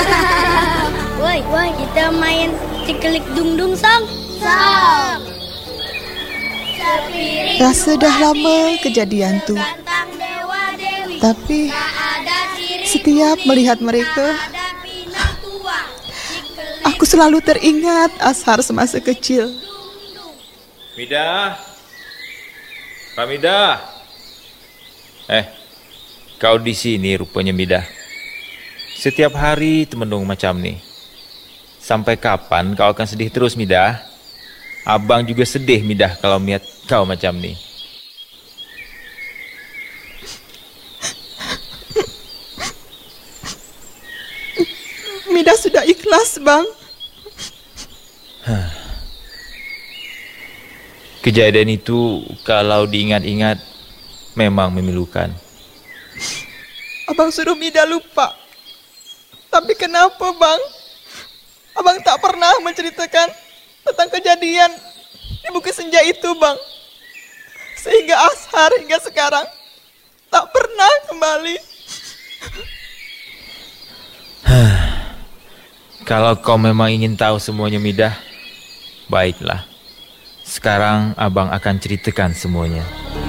Woi, kita main cikelik dung-dung sang. Sang. Rasa dah lama kejadian tu. Tapi setiap melihat mereka, aku selalu teringat Ashar semasa kecil. Midah. Midah. Kau di sini rupanya, Midah. Setiap hari temendung macam ni. Sampai kapan kau akan sedih terus, Midah? Abang juga sedih, Midah, kalau melihat kau macam ni. Midah sudah ikhlas, Bang. Kejadian itu kalau diingat-ingat memang memilukan. Abang suruh Midah lupa. Tapi kenapa, Bang? Abang tak pernah menceritakan tentang kejadian di Bukit Senja itu, Bang. Sehingga Ashar hingga sekarang tak pernah kembali. Kalau kau memang ingin tahu semuanya, Midah, baiklah. Sekarang abang akan ceritakan semuanya.